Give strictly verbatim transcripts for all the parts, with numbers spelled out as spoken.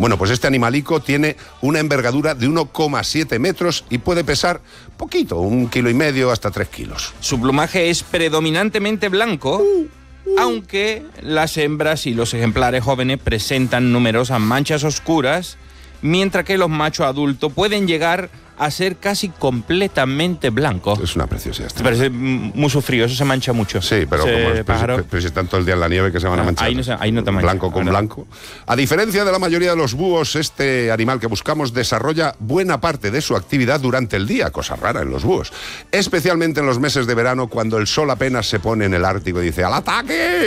Bueno, pues este animalico tiene una envergadura de uno coma siete metros y puede pesar poquito, un kilo y medio hasta tres kilos. Su plumaje es predominantemente blanco, uh, uh. aunque las hembras y los ejemplares jóvenes presentan numerosas manchas oscuras, mientras que los machos adultos pueden llegar a ser casi completamente blanco. Es una preciosidad. Parece muy sufrido, eso se mancha mucho. Sí, pero se, como es, pero, pero si están todo el día en la nieve que se van a manchar. Ahí no, se, ahí no te mancha, blanco con blanco. A diferencia de la mayoría de los búhos, este animal que buscamos desarrolla buena parte de su actividad durante el día, cosa rara en los búhos. Especialmente en los meses de verano, cuando el sol apenas se pone en el Ártico y dice ¡al ataque!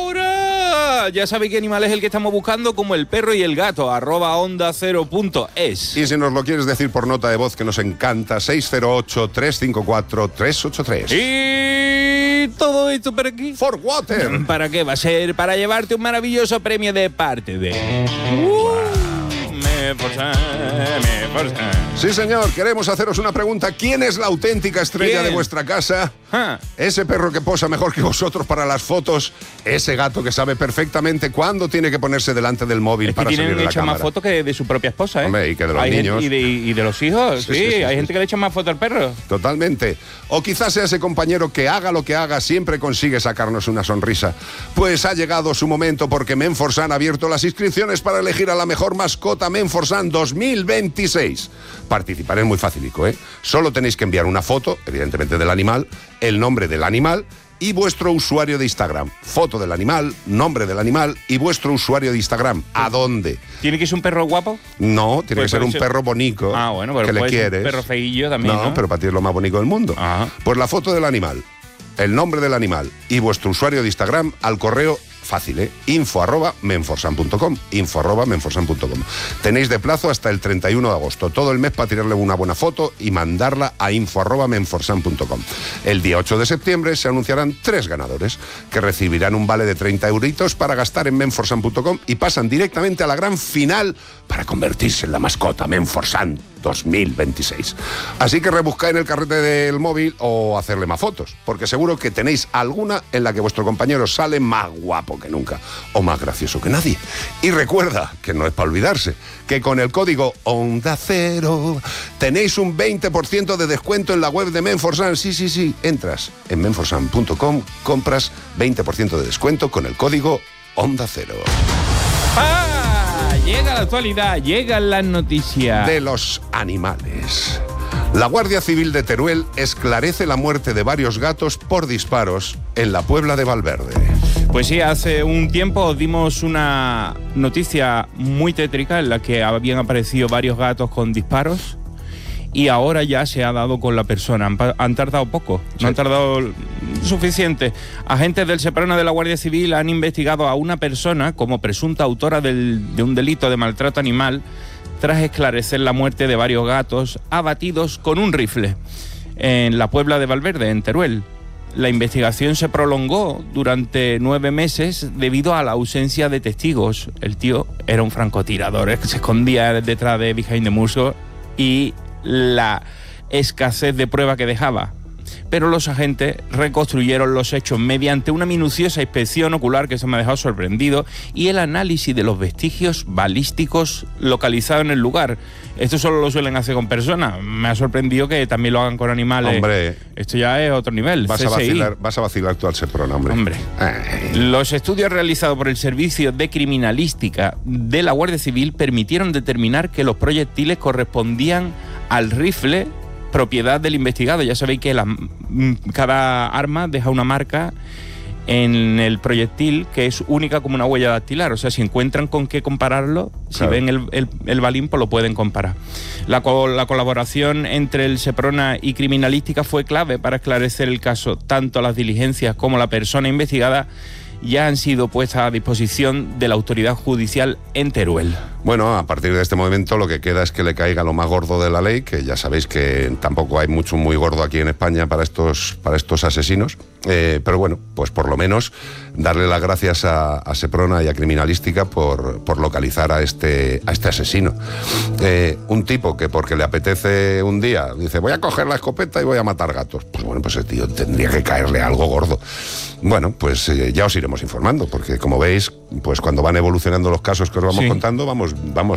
¡Ahora! Ya sabéis qué animal es el que estamos buscando, como el perro y el gato, arroba onda cero punto es. Y si nos lo quieres decir por nota de voz, que nos encanta, seis cero ocho, tres cinco cuatro, tres ocho tres. Y todo esto para aquí. For Water. ¿Para qué va a ser? Para llevarte un maravilloso premio de parte de... Uh, me forza, me forza. Sí, señor, queremos haceros una pregunta. ¿Quién es la auténtica estrella ¿Quién? de vuestra casa? Ah. Ese perro que posa mejor que vosotros para las fotos. Ese gato que sabe perfectamente cuándo tiene que ponerse delante del móvil es que para salir en la cámara. tienen hecho más fotos que de su propia esposa, ¿eh? Hombre, y que de los hay niños. Gente, y, de, y de los hijos, sí. sí, sí, sí hay sí. gente que le echa más fotos al perro. Totalmente. O quizás sea ese compañero que haga lo que haga, siempre consigue sacarnos una sonrisa. Pues ha llegado su momento, porque Menforsan ha abierto las inscripciones para elegir a la mejor mascota Menforsan dos mil veintiséis. Participar es muy facilico, ¿eh? Solo tenéis que enviar una foto, evidentemente del animal, el nombre del animal y vuestro usuario de Instagram. Foto del animal, nombre del animal y vuestro usuario de Instagram. ¿A dónde? ¿Tiene que ser un perro guapo? No, tiene pues que ser un ser... perro bonito, ah, bueno, pero que le quieres. Un perro feillo también, no, ¿no? pero para ti es lo más bonito del mundo. Ajá. Pues la foto del animal, el nombre del animal y vuestro usuario de Instagram al correo fácil, ¿eh? info arroba menforsan punto com, info arroba menforsan punto com. Tenéis de plazo hasta el treinta y uno de agosto, todo el mes, para tirarle una buena foto y mandarla a info arroba menforsan punto com. El día ocho de septiembre se anunciarán tres ganadores que recibirán un vale de treinta euritos para gastar en menforsan punto com y pasan directamente a la gran final para convertirse en la mascota Menforsan dos mil veintiséis. Así que rebuscad en el carrete del móvil o hacerle más fotos, porque seguro que tenéis alguna en la que vuestro compañero sale más guapo que nunca o más gracioso que nadie. Y recuerda, que no es para olvidarse, que con el código Onda Cero tenéis un veinte por ciento de descuento en la web de Menforsan. Sí, sí, sí, entras en menforsan punto com, compras veinte por ciento de descuento con el código Onda Cero. ¡Ah! Llega la actualidad, llegan las noticias de los animales. La Guardia Civil de Teruel esclarece la muerte de varios gatos por disparos en la Puebla de Valverde. Pues sí, hace un tiempo os dimos una noticia muy tétrica en la que habían aparecido varios gatos con disparos y ahora ya se ha dado con la persona. Han, han tardado poco, sí. no han tardado suficiente. Agentes del Seprona de la Guardia Civil han investigado a una persona como presunta autora del, de un delito de maltrato animal tras esclarecer la muerte de varios gatos abatidos con un rifle en la Puebla de Valverde, en Teruel. La investigación se prolongó durante nueve meses debido a la ausencia de testigos. El tío era un francotirador, que se escondía detrás de Behind the Musgo y la escasez de prueba que dejaba. Pero los agentes reconstruyeron los hechos mediante una minuciosa inspección ocular que se me ha dejado sorprendido y el análisis de los vestigios balísticos localizados en el lugar. Esto solo lo suelen hacer con personas. Me ha sorprendido que también lo hagan con animales. Hombre, esto ya es otro nivel. Vas, a vacilar, vas a vacilar tú al Seprona, hombre. Hombre. Los estudios realizados por el Servicio de Criminalística de la Guardia Civil permitieron determinar que los proyectiles correspondían al rifle propiedad del investigado. Ya sabéis que la, cada arma deja una marca en el proyectil que es única como una huella dactilar. O sea, si encuentran con qué compararlo, claro. si ven el, el, el balín, pues lo pueden comparar. La, la colaboración entre el Seprona y Criminalística fue clave para esclarecer el caso. Tanto las diligencias como la persona investigada ya han sido puestas a disposición de la autoridad judicial en Teruel. Bueno, a partir de este momento lo que queda es que le caiga lo más gordo de la ley, que ya sabéis que tampoco hay mucho muy gordo aquí en España para estos, para estos asesinos, eh, pero bueno, pues por lo menos darle las gracias a, a Seprona y a Criminalística por, por localizar a este, a este asesino. Eh, un tipo que porque le apetece un día, dice voy a coger la escopeta y voy a matar gatos. Pues bueno, pues ese tío tendría que caerle algo gordo. Bueno, pues eh, ya os iremos informando, porque como veis, pues cuando van evolucionando los casos que os vamos sí. contando, vamos, vamos